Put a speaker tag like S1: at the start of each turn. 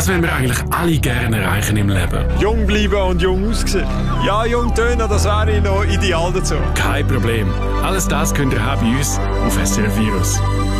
S1: Das wollen wir eigentlich alle gerne erreichen im Leben.
S2: Jung bleiben und jung aussehen. Ja, jung tönen, das wäre noch ideal dazu.
S1: Kein Problem. Alles das könnt ihr haben bei uns auf SRF Virus.